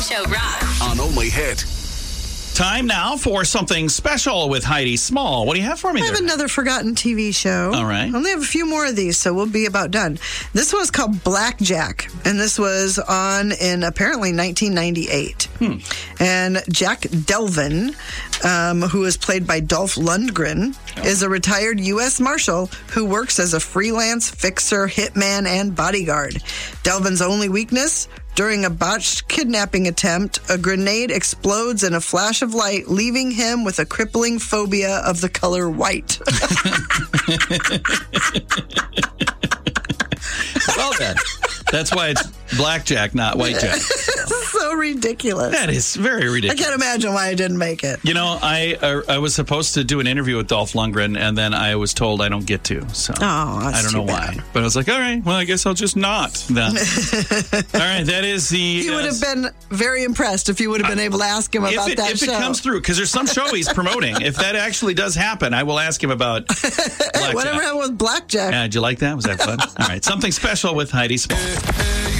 Show rocks. On Only Hit. Time now for something special with Heidi Small. What do you have for me I there? have another forgotten TV show. All right. I only have a few more of these, so we'll be about done. This one's called Blackjack, and this was on in apparently 1998. And Jack Delvin, who is played by Dolph Lundgren, is a retired U.S. Marshal who works as a freelance fixer, hitman, and bodyguard. Delvin's only weakness? During a botched kidnapping attempt, a grenade explodes in a flash of light, leaving him with a crippling phobia of the color white. Well, then. That's why it's blackjack, not whitejack. So ridiculous. That is very I ridiculous. can't imagine why I didn't make it. You know, I was supposed to do an interview with Dolph Lundgren, and then I was told I don't get to. So that's I don't know too why. bad. But I was like, all right, well, I guess I'll just not then. All right, that is the... You would have been very impressed if you would have been able to ask him about that if show. it comes through, because there's some show he's promoting. If that actually does happen, I will ask him about blackjack. Whatever happened with Blackjack. Did you like that? Was that fun? All right, something special with Heidi Small.